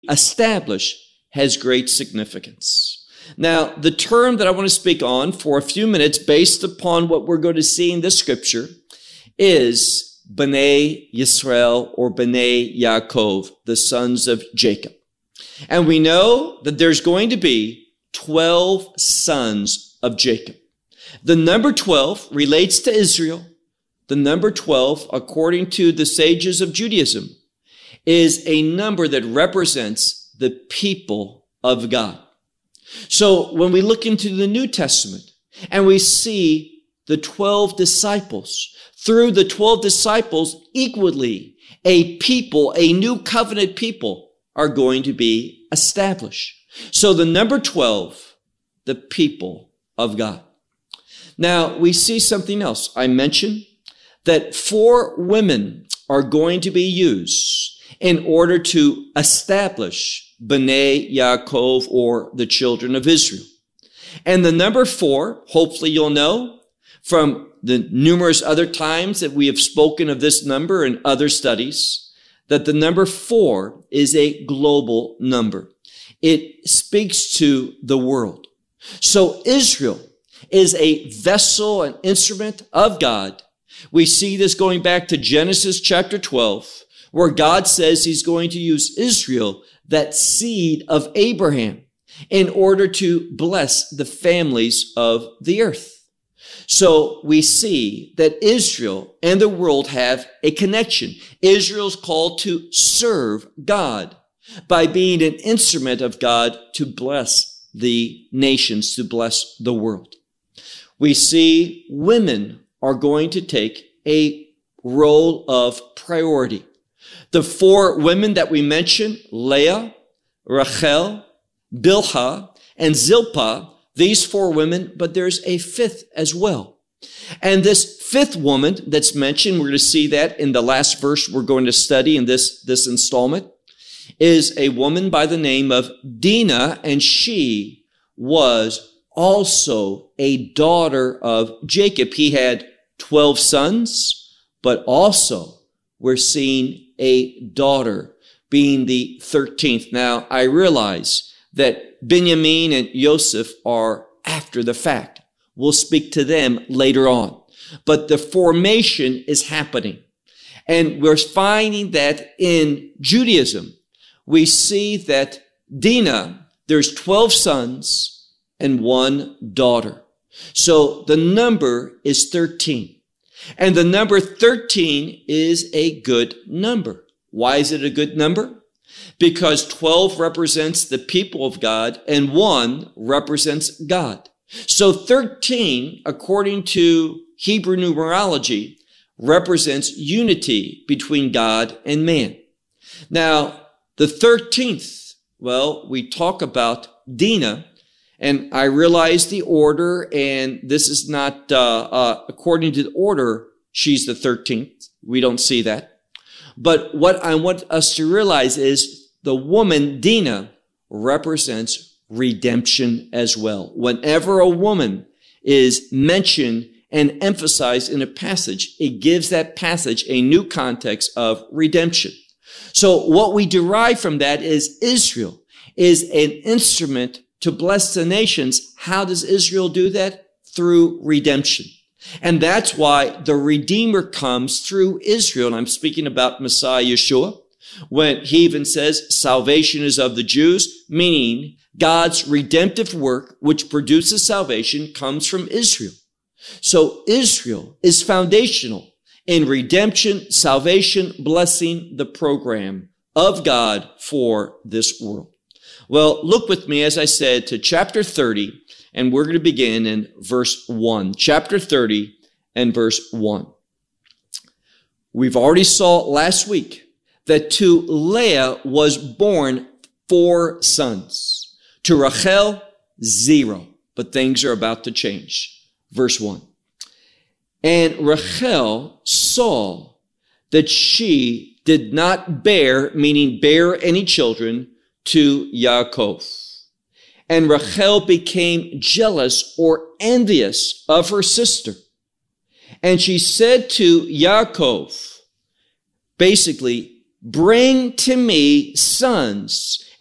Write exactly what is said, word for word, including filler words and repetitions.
establish has great significance. Now, the term that I want to speak on for a few minutes based upon what we're going to see in this scripture is B'nai Yisrael or B'nai Yaakov, the sons of Jacob. And we know that there's going to be twelve sons of Jacob. The number twelve relates to Israel. The number twelve, according to the sages of Judaism, is a number that represents the people of God. So when we look into the New Testament and we see the twelve disciples, through the twelve disciples equally, a people, a new covenant people are going to be established. So the number twelve, the people of God. Now we see something else. I mentioned that four women are going to be used in order to establish B'nai Yaakov, or the children of Israel. And the number four, hopefully you'll know from the numerous other times that we have spoken of this number in other studies, that the number four is a global number. It speaks to the world. So Israel is a vessel, an instrument of God. We see this going back to Genesis chapter twelve, where God says he's going to use Israel, that seed of Abraham, in order to bless the families of the earth. So we see that Israel and the world have a connection. Israel's called to serve God by being an instrument of God to bless the nations, to bless the world. We see women are going to take a role of priority. The four women that we mentioned, Leah, Rachel, Bilhah, and Zilpah, these four women, but there's a fifth as well. And this fifth woman that's mentioned, we're going to see that in the last verse we're going to study in this, this installment, is a woman by the name of Dinah, and she was also a daughter of Jacob. He had twelve sons, but also we're seeing a daughter being the thirteenth. Now, I realize that Benjamin and Joseph are after the fact. We'll speak to them later on. But the formation is happening. And we're finding that in Judaism, we see that Dinah, there's twelve sons and one daughter. So the number is thirteen. And the number thirteen is a good number. Why is it a good number? Because twelve represents the people of God and one represents God. So thirteen, according to Hebrew numerology, represents unity between God and man. Now, the thirteenth, well, we talk about Dinah, and I realize the order, and this is not uh, uh, according to the order, she's the thirteenth. We don't see that. But what I want us to realize is the woman, Dinah, represents redemption as well. Whenever a woman is mentioned and emphasized in a passage, it gives that passage a new context of redemption. So what we derive from that is Israel is an instrument to bless the nations. How does Israel do that? Through redemption. And that's why the Redeemer comes through Israel. And I'm speaking about Messiah Yeshua, when he even says salvation is of the Jews, meaning God's redemptive work, which produces salvation, comes from Israel. So Israel is foundational in redemption, salvation, blessing, the program of God for this world. Well, look with me, as I said, to chapter thirty, and we're going to begin in verse one. Chapter thirty and verse one. We've already saw last week that to Leah was born four sons. To Rachel, zero. But things are about to change. Verse one. And Rachel saw that she did not bear, meaning bear any children, to Yaakov. And Rachel became jealous or envious of her sister. And she said to Yaakov, basically, bring to me sons,